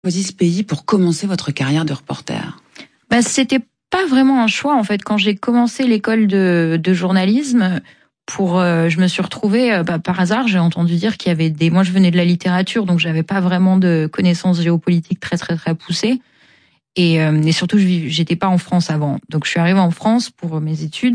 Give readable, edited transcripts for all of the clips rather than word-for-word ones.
Choisi ce pays pour commencer votre carrière de reporter? C'était pas vraiment un choix en fait. Quand j'ai commencé l'école de journalisme, je me suis retrouvée par hasard. J'ai entendu dire qu'il y avait moi je venais de la littérature, donc j'avais pas vraiment de connaissances géopolitiques très très très poussées. Et surtout, j'étais pas en France avant. Donc, je suis arrivée en France pour mes études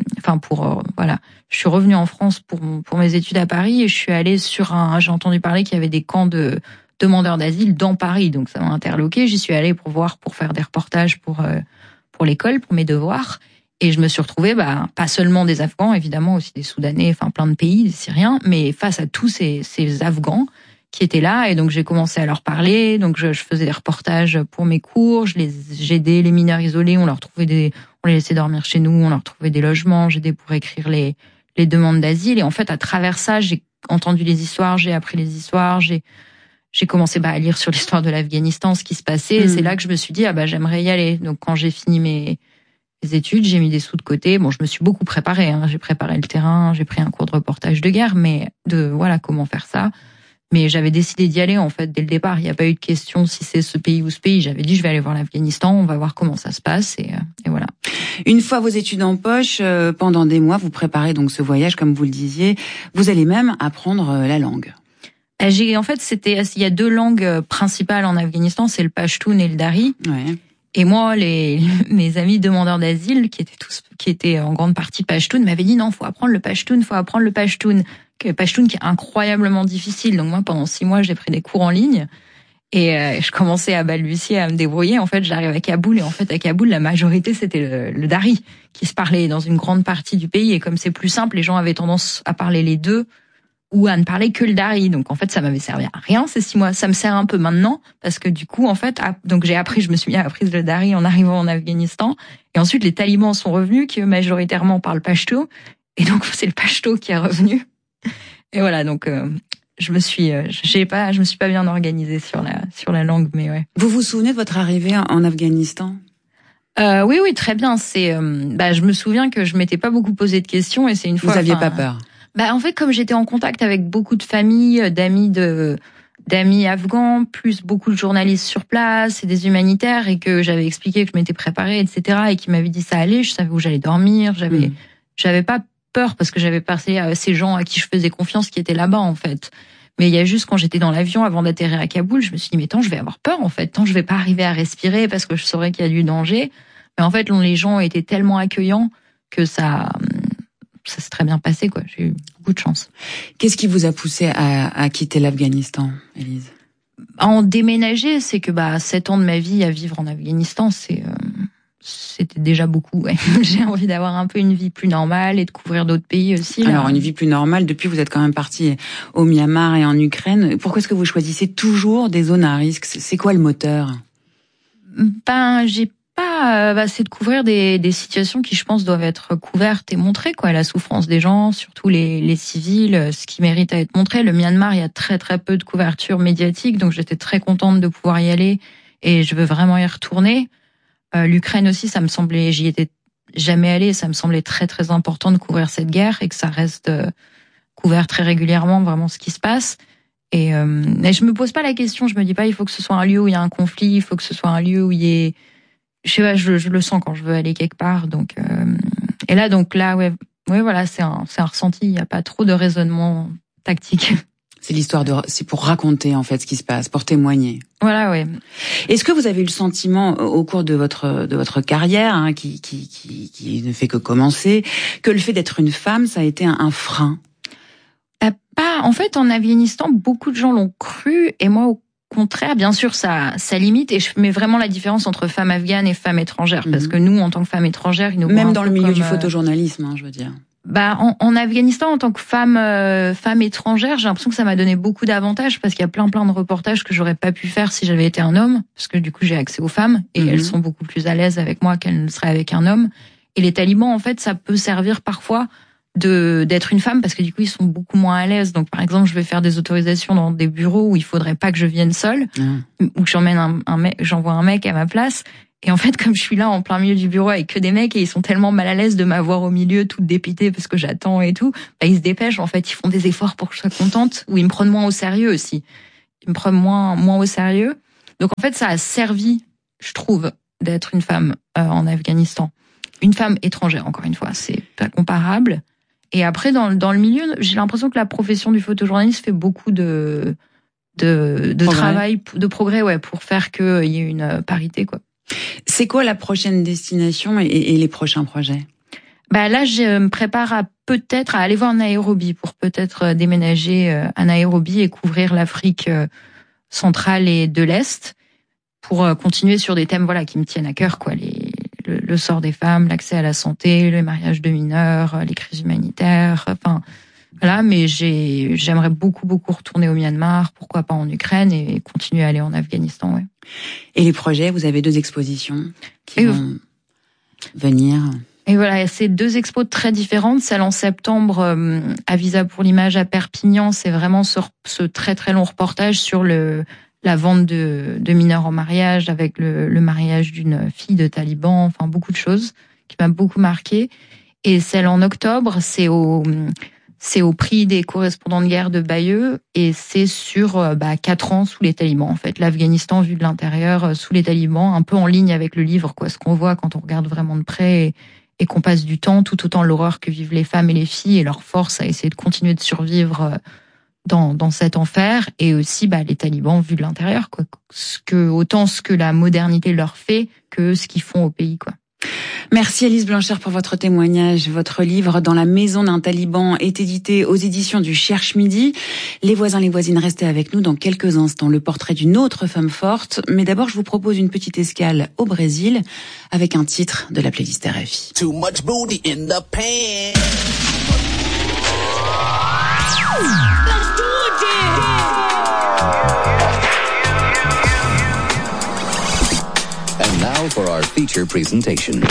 voilà. Je suis revenue en France pour mes études à Paris et je suis allée j'ai entendu parler qu'il y avait des camps de demandeurs d'asile dans Paris. Donc, ça m'a interloquée. J'y suis allée pour faire des reportages pour l'école, pour mes devoirs. Et je me suis retrouvée, pas seulement des Afghans, évidemment, aussi des Soudanais, enfin, plein de pays, des Syriens, mais face à tous ces Afghans qui étaient là, et donc j'ai commencé à leur parler. Donc je faisais des reportages pour mes cours, j'aidais les mineurs isolés, on les laissait dormir chez nous, on leur trouvait des logements, j'aidais pour écrire les demandes d'asile. Et en fait, à travers ça, j'ai entendu les histoires, j'ai appris les histoires, j'ai commencé à lire sur l'histoire de l'Afghanistan, ce qui se passait. Et c'est là que je me suis dit j'aimerais y aller. Donc quand j'ai fini mes études, j'ai mis des sous de côté. Bon, je me suis beaucoup préparée, hein. J'ai préparé le terrain, j'ai pris un cours de reportage de guerre, mais comment faire ça. Mais j'avais décidé d'y aller, en fait, dès le départ. Il n'y a pas eu de question si c'est ce pays ou ce pays. J'avais dit, je vais aller voir l'Afghanistan, on va voir comment ça se passe, et voilà. Une fois vos études en poche, pendant des mois, vous préparez donc ce voyage, comme vous le disiez. Vous allez même apprendre la langue. Il y a 2 langues principales en Afghanistan, c'est le Pashtun et le Dari. Ouais. Et moi, mes amis demandeurs d'asile, qui étaient en grande partie Pashtun, m'avaient dit, non, faut apprendre le Pashtun. Pashtun qui est incroyablement difficile. Donc moi, pendant 6 mois, j'ai pris des cours en ligne et je commençais à balbutier, à me débrouiller. En fait, j'arrive à Kaboul et en fait, à Kaboul, la majorité, c'était le Dari qui se parlait dans une grande partie du pays. Et comme c'est plus simple, les gens avaient tendance à parler les deux ou à ne parler que le Dari. Donc en fait, ça m'avait servi à rien ces 6 mois. Ça me sert un peu maintenant parce que du coup, en fait, donc je me suis mis à apprendre le Dari en arrivant en Afghanistan. Et ensuite, les talibans sont revenus qui eux, majoritairement parlent pachto. Et donc, c'est le pachto qui est revenu. Et voilà, donc je me suis pas bien organisée sur la langue, mais ouais. Vous vous souvenez de votre arrivée en Afghanistan? Oui, très bien. Je me souviens que je m'étais pas beaucoup posé de questions et c'est une fois. Vous aviez pas peur? En fait, comme j'étais en contact avec beaucoup de familles, d'amis afghans, plus beaucoup de journalistes sur place et des humanitaires, et que j'avais expliqué que je m'étais préparée, etc., et qui m'avaient dit ça allait, je savais où j'allais dormir, j'avais pas peur parce que j'avais passé à ces gens à qui je faisais confiance qui étaient là-bas, en fait. Mais il y a juste quand j'étais dans l'avion avant d'atterrir à Kaboul, je me suis dit, mais tant je vais avoir peur, en fait. Tant je vais pas arriver à respirer parce que je saurais qu'il y a du danger. Mais en fait, les gens étaient tellement accueillants que ça s'est très bien passé, quoi. J'ai eu beaucoup de chance. Qu'est-ce qui vous a poussé à quitter l'Afghanistan, Élise? En déménager, c'est que 7 ans de ma vie à vivre en Afghanistan, c'était déjà beaucoup. Ouais. J'ai envie d'avoir un peu une vie plus normale et de couvrir d'autres pays aussi. Là. Alors, une vie plus normale, depuis vous êtes quand même parti au Myanmar et en Ukraine. Pourquoi est-ce que vous choisissez toujours des zones à risque? C'est quoi le moteur? J'ai pas... c'est de couvrir des situations qui, je pense, doivent être couvertes et montrées, quoi. La souffrance des gens, surtout les civils, ce qui mérite à être montré. Le Myanmar, il y a très très peu de couverture médiatique, donc j'étais très contente de pouvoir y aller et je veux vraiment y retourner. L'Ukraine aussi, j'y étais jamais allée, ça me semblait très très important de couvrir cette guerre et que ça reste couvert très régulièrement vraiment ce qui se passe. Et je me pose pas la question, je me dis pas il faut que ce soit un lieu où il y a un conflit, il faut que ce soit un lieu où il y ait, je sais pas, je le sens quand je veux aller quelque part. Donc voilà, c'est un ressenti, il y a pas trop de raisonnement tactique. C'est pour raconter en fait ce qui se passe, pour témoigner. Voilà, ouais. Est-ce que vous avez eu le sentiment au cours de votre carrière, qui ne fait que commencer, que le fait d'être une femme, ça a été un frein? En fait, en Afghanistan, beaucoup de gens l'ont cru, et moi, au contraire, bien sûr, ça limite, et je mets vraiment la différence entre femmes afghanes et femmes étrangères, parce que nous, en tant que femmes étrangères, ils nous même voient dans le milieu du photojournalisme, je veux dire. En Afghanistan, en tant que femme étrangère, j'ai l'impression que ça m'a donné beaucoup d'avantages parce qu'il y a plein de reportages que j'aurais pas pu faire si j'avais été un homme, parce que du coup j'ai accès aux femmes et elles sont beaucoup plus à l'aise avec moi qu'elles ne seraient avec un homme. Et les talibans, en fait, ça peut servir parfois d'être une femme parce que du coup ils sont beaucoup moins à l'aise. Donc par exemple, je vais faire des autorisations dans des bureaux où il faudrait pas que je vienne seule, ou que j'envoie un mec à ma place. Et en fait, comme je suis là en plein milieu du bureau avec que des mecs et ils sont tellement mal à l'aise de m'avoir au milieu, toute dépitée parce que j'attends et tout, ils se dépêchent. En fait, ils font des efforts pour que je sois contente, ou ils me prennent moins au sérieux aussi. Ils me prennent moins au sérieux. Donc en fait, ça a servi, je trouve, d'être une femme en Afghanistan. Une femme étrangère, encore une fois, c'est pas comparable. Et après, dans le milieu, j'ai l'impression que la profession du photojournaliste fait beaucoup de travail, de progrès, ouais, pour faire qu'il y ait une parité, quoi. C'est quoi la prochaine destination et les prochains projets? Là, je me prépare peut-être à aller voir Nairobi pour peut-être déménager à Nairobi et couvrir l'Afrique centrale et de l'Est pour continuer sur des thèmes, voilà, qui me tiennent à cœur, quoi, le sort des femmes, l'accès à la santé, le mariage de mineurs, les crises humanitaires, enfin, voilà, mais j'aimerais beaucoup retourner au Myanmar, pourquoi pas en Ukraine et continuer à aller en Afghanistan, ouais. Et les projets, vous avez 2 expositions qui vont venir. Et voilà, c'est 2 expos très différentes. Celle en septembre à Visa pour l'image à Perpignan, c'est vraiment ce très très long reportage sur la vente de mineurs en mariage avec le mariage d'une fille de taliban, enfin beaucoup de choses qui m'a beaucoup marqué. Et celle en octobre, c'est au prix des correspondants de guerre de Bayeux et c'est sur 4 ans sous les talibans, en fait. L'Afghanistan vu de l'intérieur sous les talibans, un peu en ligne avec le livre, quoi. Ce qu'on voit quand on regarde vraiment de près et qu'on passe du temps, tout autant l'horreur que vivent les femmes et les filles et leur force à essayer de continuer de survivre dans cet enfer, et aussi les talibans vus de l'intérieur, quoi. Autant ce que la modernité leur fait que ce qu'ils font au pays, quoi. Merci Alice Blanchard pour votre témoignage. Votre livre Dans la maison d'un taliban est édité aux éditions du Cherche Midi. Les voisins, les voisines, restez avec nous dans quelques instants. Le portrait d'une autre femme forte. Mais d'abord, je vous propose une petite escale au Brésil avec un titre de la playlist RFI. Too much booty in the pants. And now for our feature presentation.